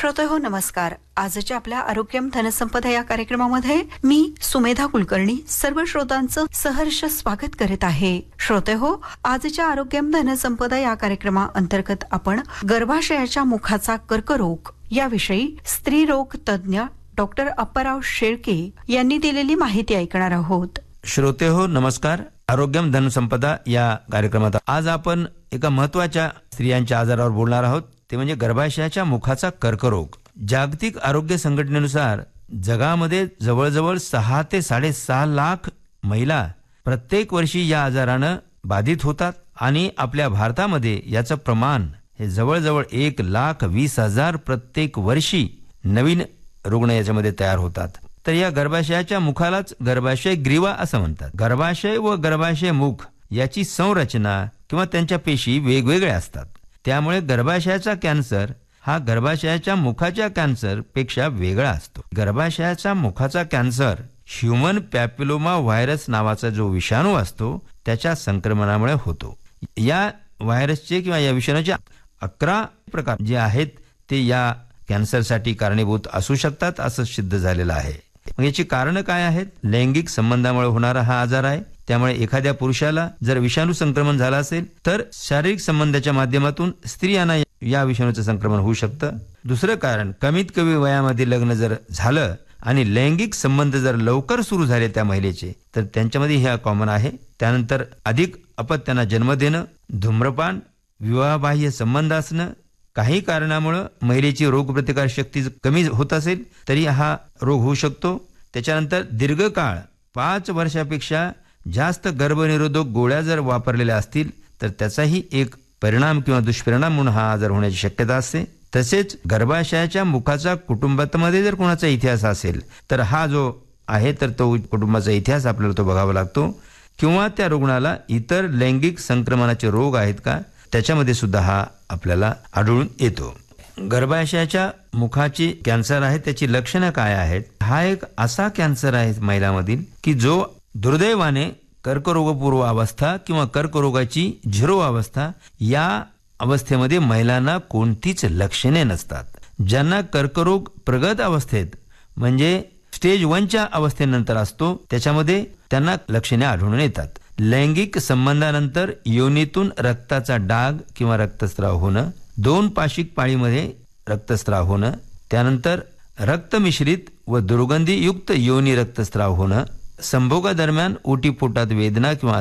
श्रोते हो नमस्कार. आजच्या आपल्या आरोग्यम धनसंपदा या कार्यक्रमामध्ये मी सुमेधा कुलकर्णी सर्व श्रोतांचं सहर्ष स्वागत करीत आहे. श्रोते हो, आजच्या आरोग्यम धनसंपदा या कार्यक्रमाअंतर्गत आपण गर्भाशयाच्या मुखाचा कर्करोग याविषयी स्त्रीरोग तज्ञ डॉक्टर अप्पाराव शेळके यांनी दिलेली माहिती ऐकणार आहोत. श्रोते हो नमस्कार. आरोग्यम धनसंपदा या कार्यक्रमात आज आपण एका महत्त्वाच्या स्त्रियांच्या आजारावर बोलणार आहोत. ते म्हणजे गर्भाशयाच्या मुखाचा कर्करोग. जागतिक आरोग्य संघटनेनुसार जगामध्ये जवळजवळ 6 ते 6.5 लाख महिला प्रत्येक वर्षी या आजारानं बाधित होतात आणि आपल्या भारतामध्ये याचं प्रमाण हे जवळजवळ 1,20,000 प्रत्येक वर्षी नवीन रुग्ण याच्यामध्ये तयार होतात. तर या गर्भाशयाच्या मुखालाच गर्भाशय ग्रीवा असं म्हणतात. गर्भाशय व गर्भाशय मुख याची संरचना किंवा त्यांच्या पेशी वेगवेगळ्या असतात. त्यामुळे गर्भाशयाचा कॅन्सर हा गर्भाशयाच्या मुखाच्या कॅन्सर पेक्षा वेगळा असतो. गर्भाशयाचा मुखाचा कॅन्सर ह्यूमन पॅपिलोमा व्हायरस नावाचा जो विषाणू असतो त्याच्या संक्रमणामुळे होतो. या व्हायरसचे किंवा या विषाणूचे 11 प्रकार जे आहेत ते या कॅन्सरसाठी कारणीभूत असू शकतात असं सिद्ध झालेलं आहे. मग याची कारणं काय आहेत? लैंगिक संबंधामुळे होणारा हा आजार आहे. त्यामुळे एखाद्या पुरुषाला जर विषाणू संक्रमण झालं असेल तर शारीरिक संबंधाच्या माध्यमातून स्त्रियांना या विषाणूचं संक्रमण होऊ शकतं. दुसरं कारण, कमीत कमी वयामध्ये लग्न जर झालं आणि लैंगिक संबंध जर लवकर सुरू झाले त्या महिलेचे तर त्यांच्यामध्ये हे कॉमन आहे. त्यानंतर अधिक अपत्यांना जन्म देणं, धूम्रपान, विवाहबाह्य संबंध असणं, काही कारणामुळे महिलेची रोगप्रतिकार शक्ती कमी होत असेल तरी हा रोग होऊ शकतो. त्याच्यानंतर दीर्घकाळ 5 वर्षापेक्षा जास्त गर्भनिरोधक गोळ्या जर वापरलेल्या असतील तर त्याचाही एक परिणाम किंवा दुष्परिणाम म्हणून हा आजार होण्याची शक्यता असते. तसेच गर्भाशयाच्या मुखाचा कुटुंबामध्ये जर कोणाचा इतिहास असेल तर हा जो आहे तर तो कुटुंबाचा इतिहास आपल्याला तो बघावा लागतो. किंवा त्या रुग्णाला इतर लैंगिक संक्रमणाचे रोग आहेत का त्याच्यामध्ये सुद्धा हा आपल्याला आढळून येतो. गर्भाशयाच्या मुखाची कॅन्सर आहे त्याची लक्षणं काय आहेत? हा एक असा कॅन्सर आहे महिलांमधील की जो दुर्दैवाने कर्करोगपूर्व अवस्था किंवा कर्करोगाची 0 अवस्था या अवस्थेमध्ये महिलांना कोणतीच लक्षणे नसतात. ज्यांना कर्करोग प्रगत अवस्थेत म्हणजे स्टेज 1च्या अवस्थेनंतर असतो त्याच्यामध्ये त्यांना लक्षणे आढळून येतात. लैंगिक संबंधानंतर योनीतून रक्ताचा डाग किंवा रक्तस्राव होणं, 2 पाशिक पाळीमध्ये रक्तस्राव होणं, त्यानंतर रक्तमिश्रित व दुर्गंधीयुक्त योनी रक्तस्राव होणं, संभोगादरम्यान ओटीपोटात वेदना किंवा